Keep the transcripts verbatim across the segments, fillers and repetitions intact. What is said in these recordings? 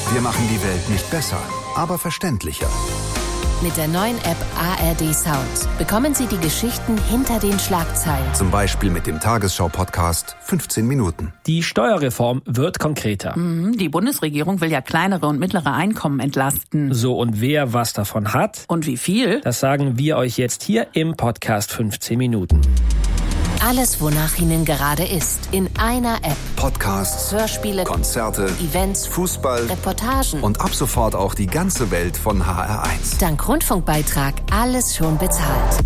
Wir machen die Welt nicht besser, aber verständlicher. Mit der neuen App A R D Sound bekommen Sie die Geschichten hinter den Schlagzeilen. Zum Beispiel mit dem Tagesschau-Podcast fünfzehn Minuten. Die Steuerreform wird konkreter. Die Bundesregierung will ja kleinere und mittlere Einkommen entlasten. So, und wer was davon hat? Und wie viel? Das sagen wir euch jetzt hier im Podcast fünfzehn Minuten. Alles, wonach Ihnen gerade ist, in einer App. Podcasts, Hörspiele, Konzerte, Events, Fußball, Reportagen und ab sofort auch die ganze Welt von H R eins. Dank Rundfunkbeitrag alles schon bezahlt.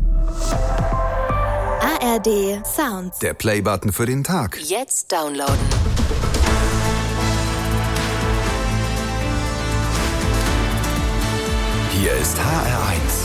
A R D Sound. Der Playbutton für den Tag. Jetzt downloaden. Hier ist H R eins.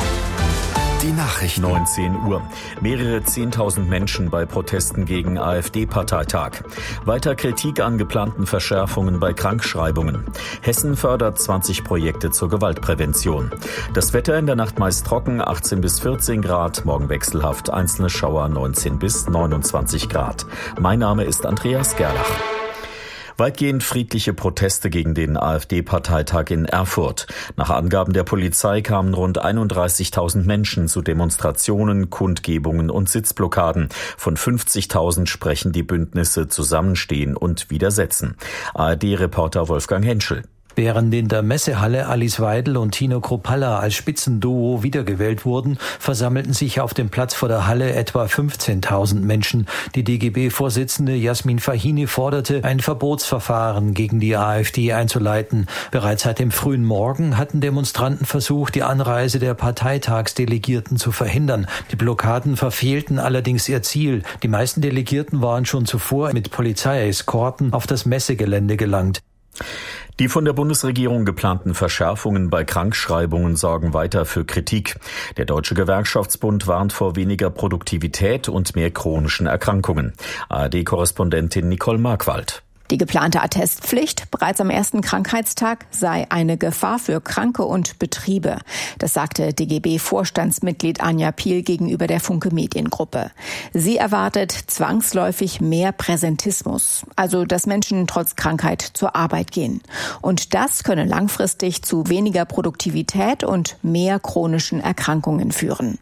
Die Nachrichten. neunzehn Uhr. Mehrere Zehntausend Menschen bei Protesten gegen AfD-Parteitag. Weiter Kritik an geplanten Verschärfungen bei Krankschreibungen. Hessen fördert zwanzig Projekte zur Gewaltprävention. Das Wetter in der Nacht meist trocken, achtzehn bis vierzehn Grad. Morgen wechselhaft, einzelne Schauer neunzehn bis neunundzwanzig Grad. Mein Name ist Andreas Gerlach. Weitgehend friedliche Proteste gegen den AfD-Parteitag in Erfurt. Nach Angaben der Polizei kamen rund einunddreißigtausend Menschen zu Demonstrationen, Kundgebungen und Sitzblockaden. Von fünfzigtausend sprechen die Bündnisse Zusammenstehen und Widersetzen. A R D-Reporter Wolfgang Henschel. Während in der Messehalle Alice Weidel und Tino Kruppalla als Spitzenduo wiedergewählt wurden, versammelten sich auf dem Platz vor der Halle etwa fünfzehntausend Menschen. Die D G B-Vorsitzende Jasmin Fahini forderte, ein Verbotsverfahren gegen die AfD einzuleiten. Bereits seit dem frühen Morgen hatten Demonstranten versucht, die Anreise der Parteitagsdelegierten zu verhindern. Die Blockaden verfehlten allerdings ihr Ziel. Die meisten Delegierten waren schon zuvor mit Polizeieskorten auf das Messegelände gelangt. Die von der Bundesregierung geplanten Verschärfungen bei Krankschreibungen sorgen weiter für Kritik. Der Deutsche Gewerkschaftsbund warnt vor weniger Produktivität und mehr chronischen Erkrankungen. A R D-Korrespondentin Nicole Markwald. Die geplante Attestpflicht bereits am ersten Krankheitstag sei eine Gefahr für Kranke und Betriebe. Das sagte D G B-Vorstandsmitglied Anja Piel gegenüber der Funke Mediengruppe. Sie erwartet zwangsläufig mehr Präsentismus, also dass Menschen trotz Krankheit zur Arbeit gehen. Und das könne langfristig zu weniger Produktivität und mehr chronischen Erkrankungen führen.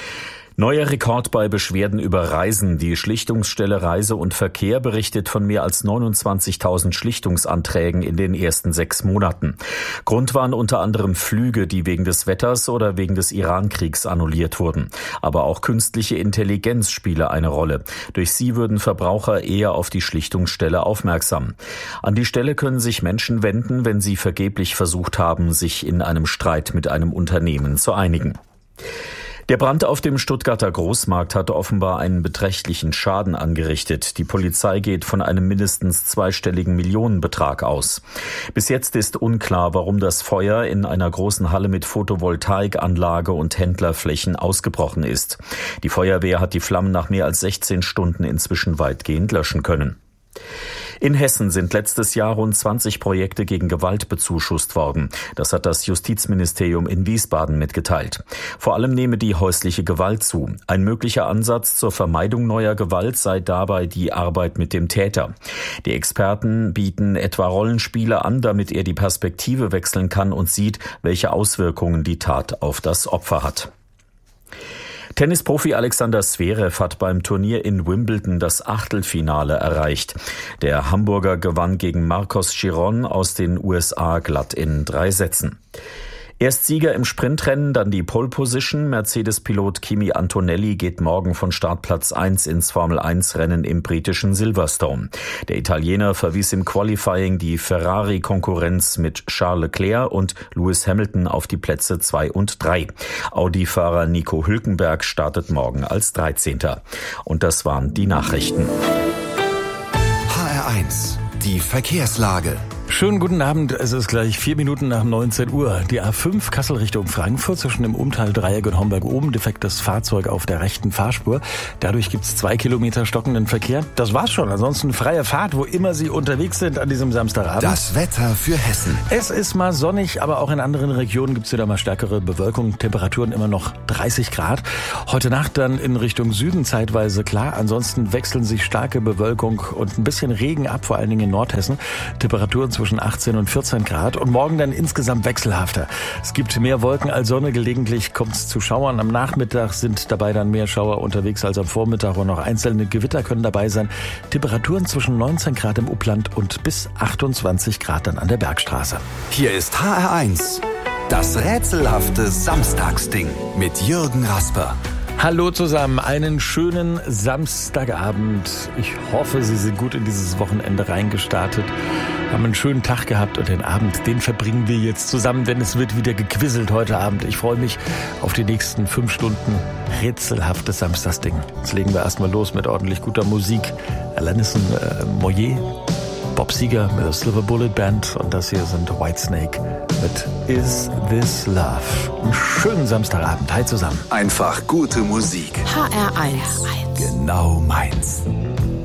Neuer Rekord bei Beschwerden über Reisen. Die Schlichtungsstelle Reise und Verkehr berichtet von mehr als neunundzwanzigtausend Schlichtungsanträgen in den ersten sechs Monaten. Grund waren unter anderem Flüge, die wegen des Wetters oder wegen des Iran-Kriegs annulliert wurden. Aber auch künstliche Intelligenz spiele eine Rolle. Durch sie würden Verbraucher eher auf die Schlichtungsstelle aufmerksam. An die Stelle können sich Menschen wenden, wenn sie vergeblich versucht haben, sich in einem Streit mit einem Unternehmen zu einigen. Der Brand auf dem Stuttgarter Großmarkt hatte offenbar einen beträchtlichen Schaden angerichtet. Die Polizei geht von einem mindestens zweistelligen Millionenbetrag aus. Bis jetzt ist unklar, warum das Feuer in einer großen Halle mit Photovoltaikanlage und Händlerflächen ausgebrochen ist. Die Feuerwehr hat die Flammen nach mehr als sechzehn Stunden inzwischen weitgehend löschen können. In Hessen sind letztes Jahr rund zwanzig Projekte gegen Gewalt bezuschusst worden. Das hat das Justizministerium in Wiesbaden mitgeteilt. Vor allem nehme die häusliche Gewalt zu. Ein möglicher Ansatz zur Vermeidung neuer Gewalt sei dabei die Arbeit mit dem Täter. Die Experten bieten etwa Rollenspiele an, damit er die Perspektive wechseln kann und sieht, welche Auswirkungen die Tat auf das Opfer hat. Tennisprofi Alexander Zverev hat beim Turnier in Wimbledon das Achtelfinale erreicht. Der Hamburger gewann gegen Marcos Giron aus den U S A glatt in drei Sätzen. Erst Sieger im Sprintrennen, dann die Pole Position. Mercedes-Pilot Kimi Antonelli geht morgen von Startplatz eins ins Formel eins Rennen im britischen Silverstone. Der Italiener verwies im Qualifying die Ferrari-Konkurrenz mit Charles Leclerc und Lewis Hamilton auf die Plätze zwei und drei. Audi-Fahrer Nico Hülkenberg startet morgen als dreizehnter. Und das waren die Nachrichten. H R eins, die Verkehrslage. Schönen guten Abend, es ist gleich vier Minuten nach neunzehn Uhr. Die A fünf Kassel Richtung Frankfurt zwischen dem Umtal Dreieck und Homberg oben, defektes Fahrzeug auf der rechten Fahrspur. Dadurch gibt es zwei Kilometer stockenden Verkehr. Das war's schon, ansonsten freie Fahrt, wo immer Sie unterwegs sind an diesem Samstagabend. Das Wetter für Hessen. Es ist mal sonnig, aber auch in anderen Regionen gibt es wieder mal stärkere Bewölkung. Temperaturen immer noch dreißig Grad. Heute Nacht dann in Richtung Süden zeitweise klar. Ansonsten wechseln sich starke Bewölkung und ein bisschen Regen ab, vor allen Dingen in Nordhessen. Temperaturen zwischen zwischen achtzehn und vierzehn Grad und morgen dann insgesamt wechselhafter. Es gibt mehr Wolken als Sonne, gelegentlich kommt es zu Schauern. Am Nachmittag sind dabei dann mehr Schauer unterwegs als am Vormittag und auch einzelne Gewitter können dabei sein. Temperaturen zwischen neunzehn Grad im Upland und bis achtundzwanzig Grad dann an der Bergstraße. Hier ist H R eins, das rätselhafte Samstagsding mit Jürgen Rasper. Hallo zusammen, einen schönen Samstagabend. Ich hoffe, Sie sind gut in dieses Wochenende reingestartet, haben einen schönen Tag gehabt und den Abend, den verbringen wir jetzt zusammen, denn es wird wieder gequizelt heute Abend. Ich freue mich auf die nächsten fünf Stunden rätselhaftes Samstagsding. Jetzt legen wir erstmal los mit ordentlich guter Musik. Alanis äh, Moyer, Bob Seger mit der Silver Bullet Band und das hier sind Whitesnake mit Is This Love. Einen schönen Samstagabend. Hi zusammen. Einfach gute Musik. H R eins. Genau meins.